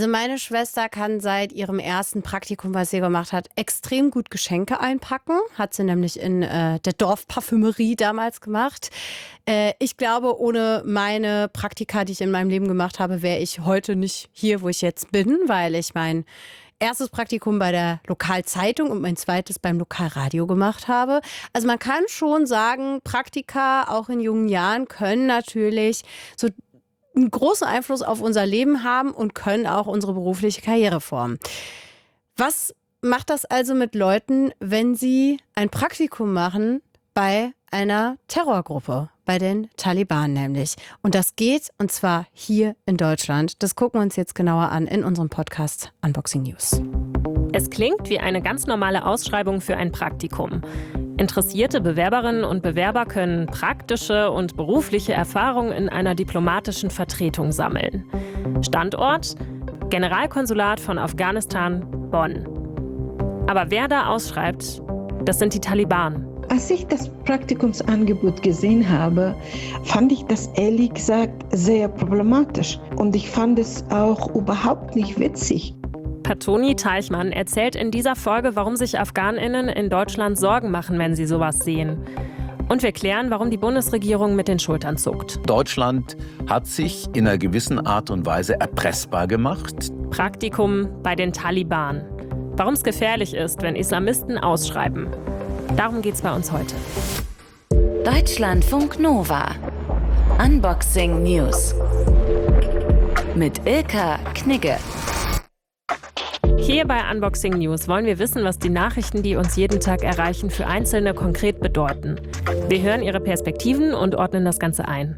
Also meine Schwester kann seit ihrem ersten Praktikum, was sie gemacht hat, extrem gut Geschenke einpacken. Hat sie nämlich in der Dorfparfümerie damals gemacht. Ich glaube, ohne meine Praktika, die ich in meinem Leben gemacht habe, wäre ich heute nicht hier, wo ich jetzt bin, weil ich mein erstes Praktikum bei der Lokalzeitung und mein zweites beim Lokalradio gemacht habe. Also man kann schon sagen, Praktika auch in jungen Jahren können natürlich so einen großen Einfluss auf unser Leben haben und können auch unsere berufliche Karriere formen. Was macht das also mit Leuten, wenn sie ein Praktikum machen bei einer Terrorgruppe, bei den Taliban nämlich? Und das geht, und zwar hier in Deutschland. Das gucken wir uns jetzt genauer an in unserem Podcast Unboxing News. Es klingt wie eine ganz normale Ausschreibung für ein Praktikum. Interessierte Bewerberinnen und Bewerber können praktische und berufliche Erfahrungen in einer diplomatischen Vertretung sammeln. Standort: Generalkonsulat von Afghanistan, Bonn. Aber wer da ausschreibt, das sind die Taliban. Als ich das Praktikumsangebot gesehen habe, fand ich das ehrlich gesagt sehr problematisch. Und ich fand es auch überhaupt nicht witzig. Patoni Teichmann erzählt in dieser Folge, warum sich AfghanInnen in Deutschland Sorgen machen, wenn sie sowas sehen. Und wir klären, warum die Bundesregierung mit den Schultern zuckt. Deutschland hat sich in einer gewissen Art und Weise erpressbar gemacht. Praktikum bei den Taliban. Warum es gefährlich ist, wenn Islamisten ausschreiben. Darum geht's bei uns heute. Deutschlandfunk Nova. Unboxing News. Mit Ilka Knigge. Hier bei Unboxing News wollen wir wissen, was die Nachrichten, die uns jeden Tag erreichen, für Einzelne konkret bedeuten. Wir hören ihre Perspektiven und ordnen das Ganze ein.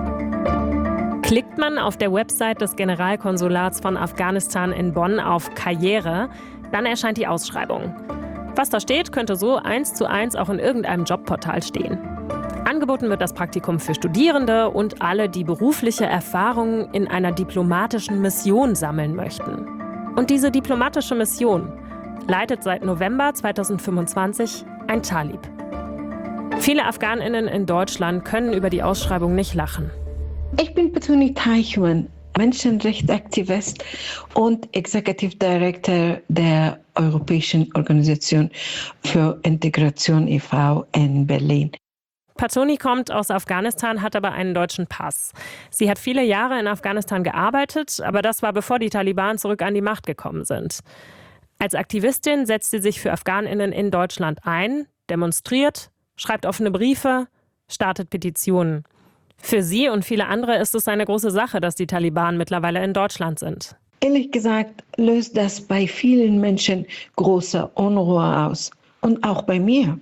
Klickt man auf der Website des Generalkonsulats von Afghanistan in Bonn auf Karriere, dann erscheint die Ausschreibung. Was da steht, könnte so 1:1 auch in irgendeinem Jobportal stehen. Angeboten wird das Praktikum für Studierende und alle, die berufliche Erfahrungen in einer diplomatischen Mission sammeln möchten. Und diese diplomatische Mission leitet seit November 2025 ein Talib. Viele AfghanInnen in Deutschland können über die Ausschreibung nicht lachen. Ich bin Patoni Teichmann, Menschenrechtsaktivist und Executive Director der Europäischen Organisation für Integration e.V. in Berlin. Patoni kommt aus Afghanistan, hat aber einen deutschen Pass. Sie hat viele Jahre in Afghanistan gearbeitet, aber das war bevor die Taliban zurück an die Macht gekommen sind. Als Aktivistin setzt sie sich für AfghanInnen in Deutschland ein, demonstriert, schreibt offene Briefe, startet Petitionen. Für sie und viele andere ist es eine große Sache, dass die Taliban mittlerweile in Deutschland sind. Ehrlich gesagt löst das bei vielen Menschen große Unruhe aus. Und auch bei mir.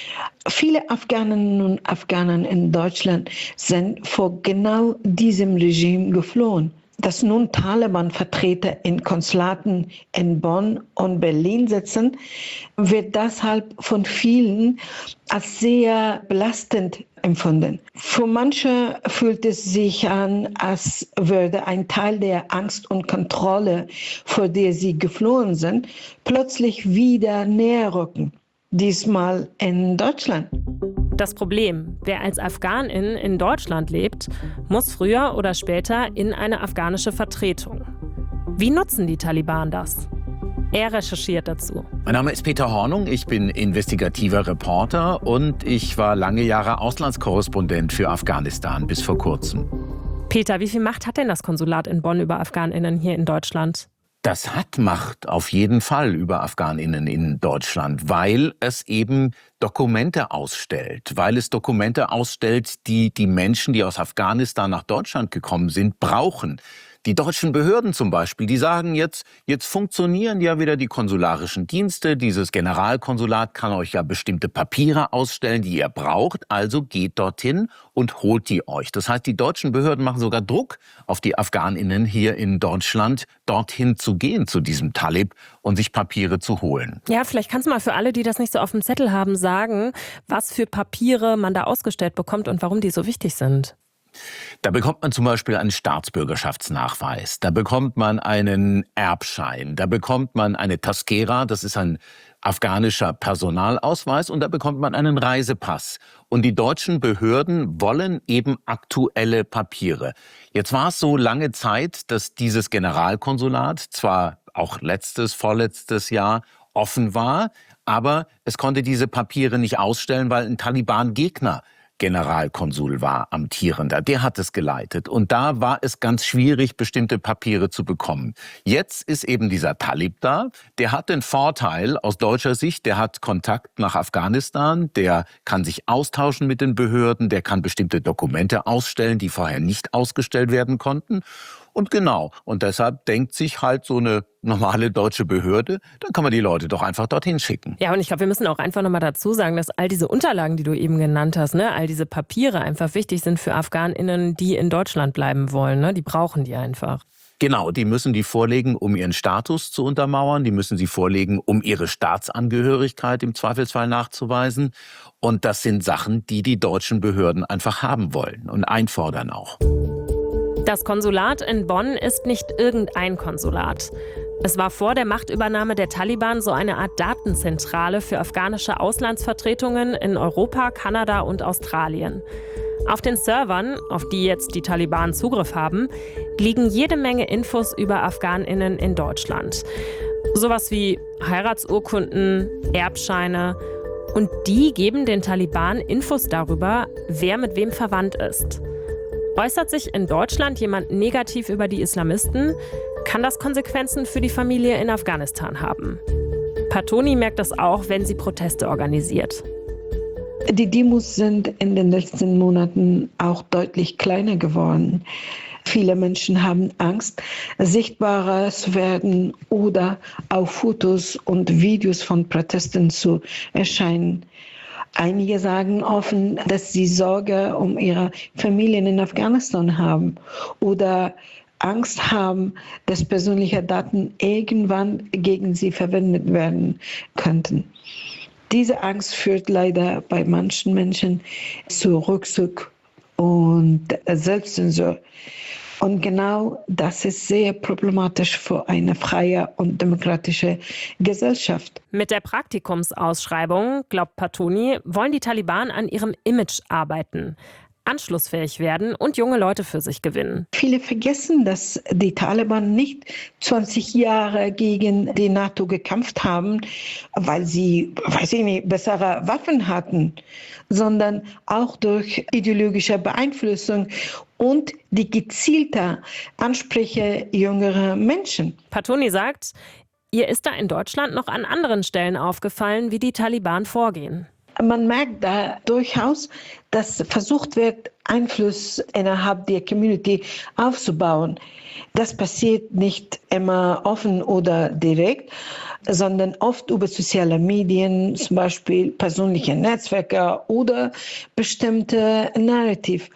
Viele Afghaninnen und Afghanen in Deutschland sind vor genau diesem Regime geflohen. Dass nun Taliban-Vertreter in Konsulaten in Bonn und Berlin sitzen, wird deshalb von vielen als sehr belastend empfunden. Für manche fühlt es sich an, als würde ein Teil der Angst und Kontrolle, vor der sie geflohen sind, plötzlich wieder näher rücken. Diesmal in Deutschland. Das Problem: Wer als Afghanin in Deutschland lebt, muss früher oder später in eine afghanische Vertretung. Wie nutzen die Taliban das? Er recherchiert dazu. Mein Name ist Peter Hornung, ich bin investigativer Reporter und ich war lange Jahre Auslandskorrespondent für Afghanistan bis vor kurzem. Peter, wie viel Macht hat denn das Konsulat in Bonn über AfghanInnen hier in Deutschland? Das hat Macht auf jeden Fall über AfghanInnen in Deutschland, weil es eben Dokumente ausstellt. Weil es Dokumente ausstellt, die die Menschen, die aus Afghanistan nach Deutschland gekommen sind, brauchen. Die deutschen Behörden zum Beispiel, die sagen jetzt funktionieren ja wieder die konsularischen Dienste. Dieses Generalkonsulat kann euch ja bestimmte Papiere ausstellen, die ihr braucht. Also geht dorthin und holt die euch. Das heißt, die deutschen Behörden machen sogar Druck auf die AfghanInnen hier in Deutschland, dorthin zu gehen, zu diesem Talib und sich Papiere zu holen. Ja, vielleicht kannst du mal für alle, die das nicht so auf dem Zettel haben, sagen, was für Papiere man da ausgestellt bekommt und warum die so wichtig sind. Da bekommt man zum Beispiel einen Staatsbürgerschaftsnachweis, da bekommt man einen Erbschein, da bekommt man eine Tazkera, das ist ein afghanischer Personalausweis, und da bekommt man einen Reisepass. Und die deutschen Behörden wollen eben aktuelle Papiere. Jetzt war es so lange Zeit, dass dieses Generalkonsulat zwar auch vorletztes Jahr offen war, aber es konnte diese Papiere nicht ausstellen, weil ein Taliban-Gegner Generalkonsul war, amtierender. Der hat es geleitet. Und da war es ganz schwierig, bestimmte Papiere zu bekommen. Jetzt ist eben dieser Talib da. Der hat den Vorteil aus deutscher Sicht, der hat Kontakt nach Afghanistan, der kann sich austauschen mit den Behörden, der kann bestimmte Dokumente ausstellen, die vorher nicht ausgestellt werden konnten. Und genau, und deshalb denkt sich halt so eine normale deutsche Behörde, dann kann man die Leute doch einfach dorthin schicken. Ja, und ich glaube, wir müssen auch einfach nochmal dazu sagen, dass all diese Unterlagen, die du eben genannt hast, ne, all diese Papiere einfach wichtig sind für AfghanInnen, die in Deutschland bleiben wollen. Ne? Die brauchen die einfach. Genau, die müssen die vorlegen, um ihren Status zu untermauern. Die müssen sie vorlegen, um ihre Staatsangehörigkeit im Zweifelsfall nachzuweisen. Und das sind Sachen, die die deutschen Behörden einfach haben wollen und einfordern auch. Das Konsulat in Bonn ist nicht irgendein Konsulat. Es war vor der Machtübernahme der Taliban so eine Art Datenzentrale für afghanische Auslandsvertretungen in Europa, Kanada und Australien. Auf den Servern, auf die jetzt die Taliban Zugriff haben, liegen jede Menge Infos über AfghanInnen in Deutschland. Sowas wie Heiratsurkunden, Erbscheine. Und die geben den Taliban Infos darüber, wer mit wem verwandt ist. Äußert sich in Deutschland jemand negativ über die Islamisten, kann das Konsequenzen für die Familie in Afghanistan haben. Patoni merkt das auch, wenn sie Proteste organisiert. Die Demos sind in den letzten Monaten auch deutlich kleiner geworden. Viele Menschen haben Angst, sichtbarer zu werden oder auf Fotos und Videos von Protesten zu erscheinen. Einige sagen offen, dass sie Sorge um ihre Familien in Afghanistan haben oder Angst haben, dass persönliche Daten irgendwann gegen sie verwendet werden könnten. Diese Angst führt leider bei manchen Menschen zu Rückzug und Selbstzensur. Und genau das ist sehr problematisch für eine freie und demokratische Gesellschaft. Mit der Praktikumsausschreibung, glaubt Patoni, wollen die Taliban an ihrem Image arbeiten, anschlussfähig werden und junge Leute für sich gewinnen. Viele vergessen, dass die Taliban nicht 20 Jahre gegen die NATO gekämpft haben, weil sie, bessere Waffen hatten, sondern auch durch ideologische Beeinflussung und die gezielte Ansprüche jüngerer Menschen. Patoni sagt, ihr ist da in Deutschland noch an anderen Stellen aufgefallen, wie die Taliban vorgehen. Man merkt da durchaus, dass versucht wird, Einfluss innerhalb der Community aufzubauen. Das passiert nicht immer offen oder direkt, sondern oft über soziale Medien, zum Beispiel persönliche Netzwerke oder bestimmte Narrative.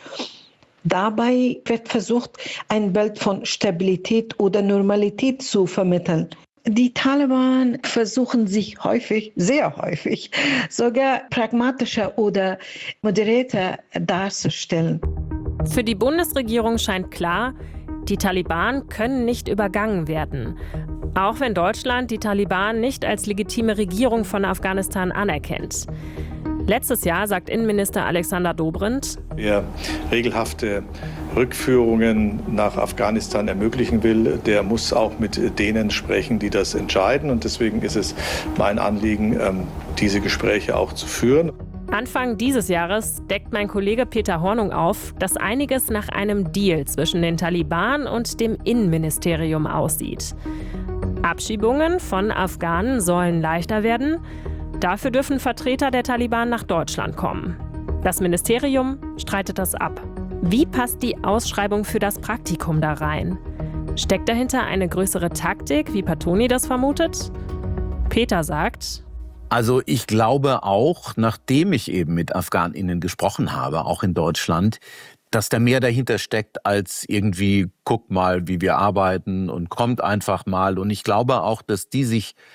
Dabei wird versucht, ein Bild von Stabilität oder Normalität zu vermitteln. Die Taliban versuchen sich häufig, sehr häufig, sogar pragmatischer oder moderater darzustellen. Für die Bundesregierung scheint klar, die Taliban können nicht übergangen werden. Auch wenn Deutschland die Taliban nicht als legitime Regierung von Afghanistan anerkennt. Letztes Jahr sagt Innenminister Alexander Dobrindt: Wer regelhafte Rückführungen nach Afghanistan ermöglichen will, der muss auch mit denen sprechen, die das entscheiden. Und deswegen ist es mein Anliegen, diese Gespräche auch zu führen. Anfang dieses Jahres deckt mein Kollege Peter Hornung auf, dass einiges nach einem Deal zwischen den Taliban und dem Innenministerium aussieht. Abschiebungen von Afghanen sollen leichter werden. Dafür dürfen Vertreter der Taliban nach Deutschland kommen. Das Ministerium streitet das ab. Wie passt die Ausschreibung für das Praktikum da rein? Steckt dahinter eine größere Taktik, wie Patoni das vermutet? Peter sagt: Also ich glaube auch, nachdem ich eben mit AfghanInnen gesprochen habe, auch in Deutschland, dass da mehr dahinter steckt als irgendwie, guck mal, wie wir arbeiten und kommt einfach mal. Und ich glaube auch, dass die sich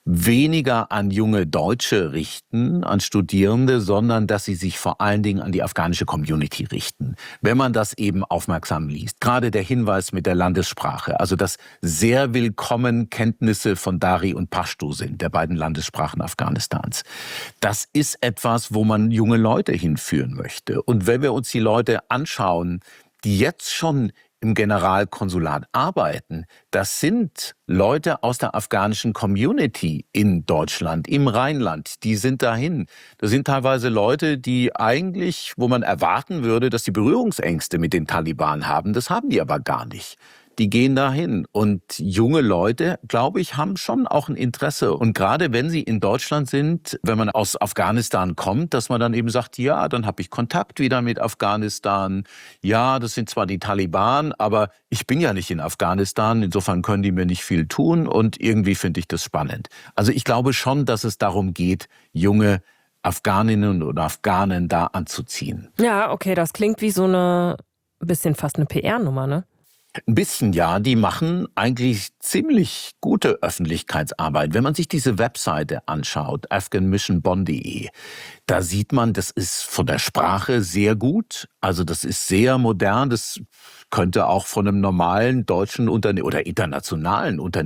weniger an junge Deutsche richten, an Studierende, sondern dass sie sich vor allen Dingen an die afghanische Community richten. Wenn man das eben aufmerksam liest. Gerade der Hinweis mit der Landessprache, also dass sehr willkommen Kenntnisse von Dari und Pashto sind, der beiden Landessprachen Afghanistans. Das ist etwas, wo man junge Leute hinführen möchte. Und wenn wir uns die Leute anschauen, die jetzt schon im Generalkonsulat arbeiten, das sind Leute aus der afghanischen Community in Deutschland, im Rheinland, die sind dahin. Das sind teilweise Leute, die eigentlich, wo man erwarten würde, dass die Berührungsängste mit den Taliban haben, das haben die aber gar nicht. Die gehen dahin. Und junge Leute, glaube ich, haben schon auch ein Interesse. Und gerade wenn sie in Deutschland sind, wenn man aus Afghanistan kommt, dass man dann eben sagt, ja, dann habe ich Kontakt wieder mit Afghanistan. Ja, das sind zwar die Taliban, aber ich bin ja nicht in Afghanistan. Insofern können die mir nicht viel tun. Und irgendwie finde ich das spannend. Also ich glaube schon, dass es darum geht, junge Afghaninnen oder Afghanen da anzuziehen. Ja, okay, das klingt wie so eine bisschen fast eine PR-Nummer, ne? Ein bisschen, ja. Die machen eigentlich ziemlich gute Öffentlichkeitsarbeit. Wenn man sich diese Webseite anschaut, afghanmissionbonn.de, da sieht man, das ist von der Sprache sehr gut. Also das ist sehr modern. Das könnte auch von einem normalen deutschen Unternehmen oder internationalen Unternehmen